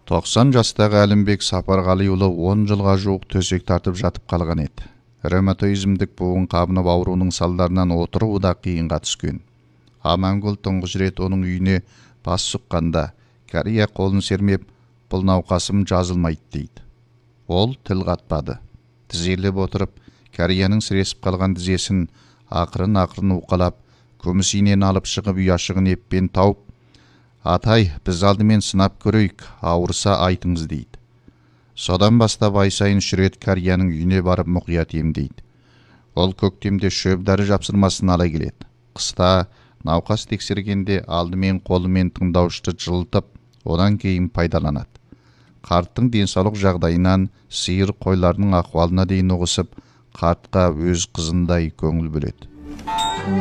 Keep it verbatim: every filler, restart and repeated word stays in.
тоқсан жастағы Әлімбек Сапарғалиұлы он жылға жуық төсек тартып жатып қалған еді. Ревматоизмдік буын қабынып ауруының салдарынан отыруы да қиынға түскен. Амангүл тұңғыш рет оның үйіне бас сұққанда, Кәрия қолын сермеп, бұл науқасым жазылмайды дейді. Ол тіл қатпады. Тізелеп отырып, Кәрияның сіресіп қалған тізесін ақырын-ақырын уқалап, күміс инені алып шығып ұяшығын еппен тауып, «Атай, біз алдымен сынап көрейік, ауырса айтыңыз» дейді. Содан бастап ай сайын үш рет Кәрияның үйіне барып мұқият емдейді. Ол көктемде шөп дәрі жапсырмасын ала келеді. Қыста науқас тексергенде алдымен қолымен тыңдаушты жылытып, одан кейін пайдаланады. Қарттың денсаулық жағдайынан сиыр қойларының ахуалына дейін ұғысып, қартқа өз қызындай көңіл бөледі.